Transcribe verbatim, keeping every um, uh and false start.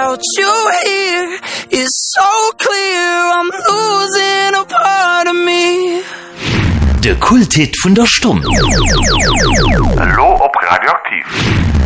without you here is so clear. I'm losing a part of me. Der Kulthit von der Stunde. Hallo ob Radioaktiv.